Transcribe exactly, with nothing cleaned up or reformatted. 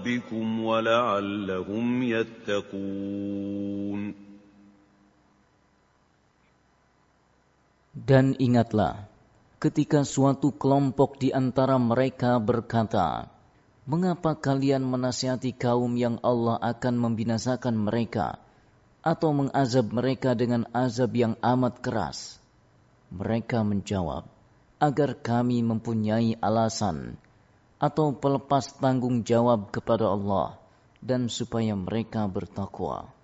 ربكم ولعلهم يتقون. Dan ingatlah, ketika suatu kelompok di antara mereka berkata, "Mengapa kalian menasihati kaum yang Allah akan membinasakan mereka atau mengazab mereka dengan azab yang amat keras?" Mereka menjawab, "Agar kami mempunyai alasan atau pelepas tanggung jawab kepada Allah dan supaya mereka bertakwa."